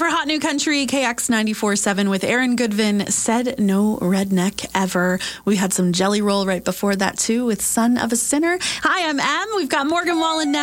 for Hot New Country, KX 94.7 with Aaron Goodvin, Said No Redneck Ever. We had some Jelly Roll right before that, too, with Son of a Sinner. Hi, I'm Em. We've got Morgan Wallen now.